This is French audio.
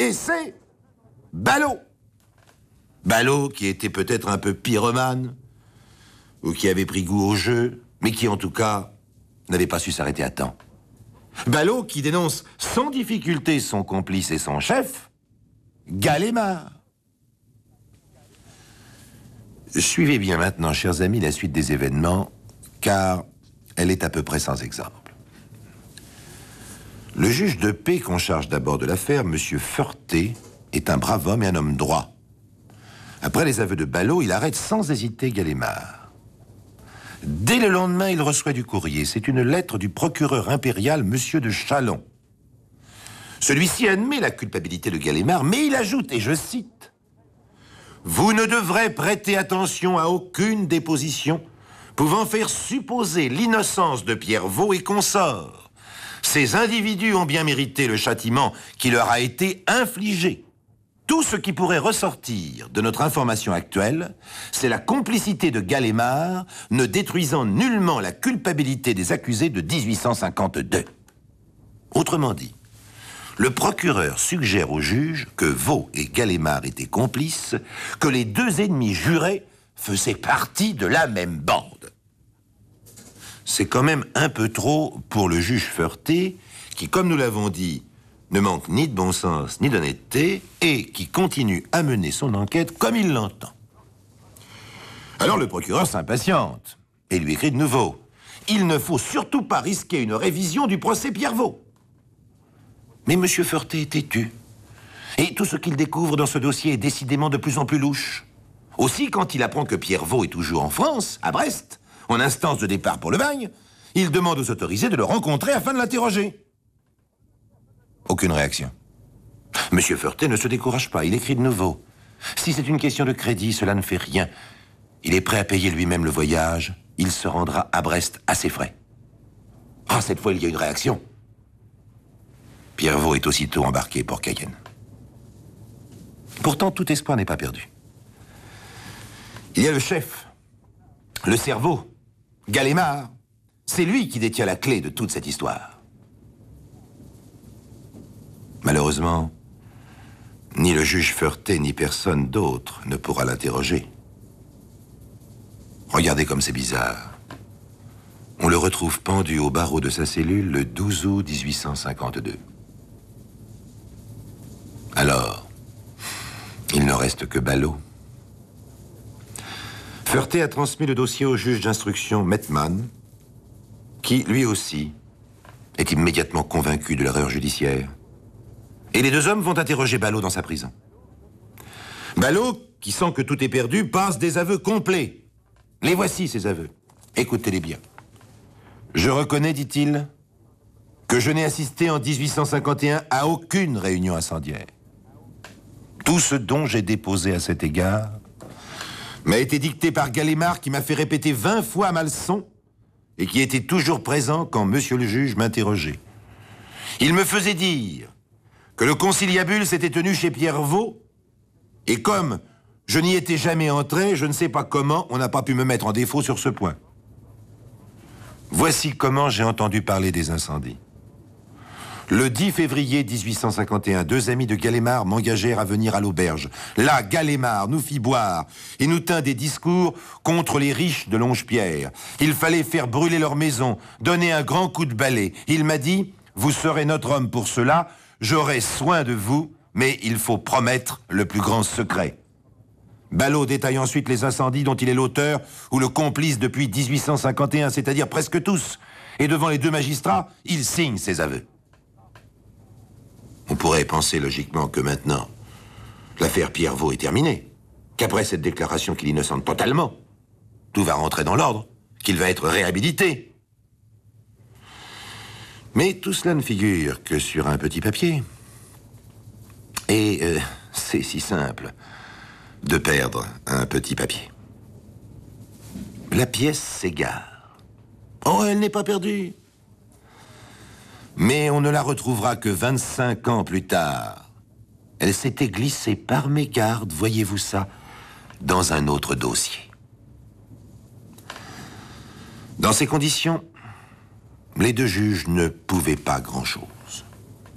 Et c'est Ballot. Ballot qui était peut-être un peu pyromane, ou qui avait pris goût au jeu, mais qui en tout cas n'avait pas su s'arrêter à temps. Ballot qui dénonce sans difficulté son complice et son chef, Galémard. Suivez bien maintenant, chers amis, la suite des événements, car elle est à peu près sans exemple. Le juge de paix qu'on charge d'abord de l'affaire, M. Feurté, est un brave homme et un homme droit. Après les aveux de Ballot, il arrête sans hésiter Galémard. Dès le lendemain, il reçoit du courrier. C'est une lettre du procureur impérial, M. de Châlons. Celui-ci admet la culpabilité de Galémard, mais il ajoute, et je cite, « Vous ne devrez prêter attention à aucune déposition pouvant faire supposer l'innocence de Pierrevaux et consorts. Ces individus ont bien mérité le châtiment qui leur a été infligé. Tout ce qui pourrait ressortir de notre information actuelle, c'est la complicité de Galémard ne détruisant nullement la culpabilité des accusés de 1852. » Autrement dit, le procureur suggère au juge que Vaux et Galémard étaient complices, que les deux ennemis jurés faisaient partie de la même bande. C'est quand même un peu trop pour le juge Feurté, qui, comme nous l'avons dit, ne manque ni de bon sens ni d'honnêteté, et qui continue à mener son enquête comme il l'entend. Alors le procureur s'impatiente, et lui écrit de nouveau, « Il ne faut surtout pas risquer une révision du procès Pierrevaux. » Mais M. Feurté est têtu. Et tout ce qu'il découvre dans ce dossier est décidément de plus en plus louche. Aussi, quand il apprend que Pierrevaux est toujours en France, à Brest, en instance de départ pour le bagne, il demande aux autorisés de le rencontrer afin de l'interroger. Aucune réaction. M. Feurté ne se décourage pas, il écrit de nouveau. Si c'est une question de crédit, cela ne fait rien. Il est prêt à payer lui-même le voyage. Il se rendra à Brest à ses frais. Ah, cette fois, il y a une réaction. Pierrevaux est aussitôt embarqué pour Cayenne. Pourtant, tout espoir n'est pas perdu. Il y a le chef, le cerveau, Galémard. C'est lui qui détient la clé de toute cette histoire. Malheureusement, ni le juge Feurté ni personne d'autre ne pourra l'interroger. Regardez comme c'est bizarre. On le retrouve pendu au barreau de sa cellule le 12 août 1852. Alors, il ne reste que Ballot. Feurté a transmis le dossier au juge d'instruction Mettmann, qui, lui aussi, est immédiatement convaincu de l'erreur judiciaire. Et les deux hommes vont interroger Ballot dans sa prison. Ballot, qui sent que tout est perdu, passe des aveux complets. Les voici, ces aveux. Écoutez-les bien. « Je reconnais, dit-il, que je n'ai assisté en 1851 à aucune réunion incendiaire. Tout ce dont j'ai déposé à cet égard m'a été dicté par Galémard qui m'a fait répéter 20 fois ma leçon et qui était toujours présent quand monsieur le juge m'interrogeait. Il me faisait dire que le conciliabule s'était tenu chez Pierrevaux et comme je n'y étais jamais entré, je ne sais pas comment on n'a pas pu me mettre en défaut sur ce point. Voici comment j'ai entendu parler des incendies. Le 10 février 1851, deux amis de Galémard m'engagèrent à venir à l'auberge. Là, Galémard nous fit boire et nous tint des discours contre les riches de Longepierre. Il fallait faire brûler leur maison, donner un grand coup de balai. Il m'a dit, vous serez notre homme pour cela, j'aurai soin de vous, mais il faut promettre le plus grand secret. Ballot détaille ensuite les incendies dont il est l'auteur ou le complice depuis 1851, c'est-à-dire presque tous. Et devant les deux magistrats, il signe ses aveux. On pourrait penser logiquement que maintenant, l'affaire Pierrevaux est terminée, qu'après cette déclaration qu'il innocente totalement, tout va rentrer dans l'ordre, qu'il va être réhabilité. Mais tout cela ne figure que sur un petit papier. Et c'est si simple de perdre un petit papier. La pièce s'égare. Oh, elle n'est pas perdue. Mais on ne la retrouvera que 25 ans plus tard. Elle s'était glissée par mégarde, voyez-vous ça, dans un autre dossier. Dans ces conditions, les deux juges ne pouvaient pas grand-chose.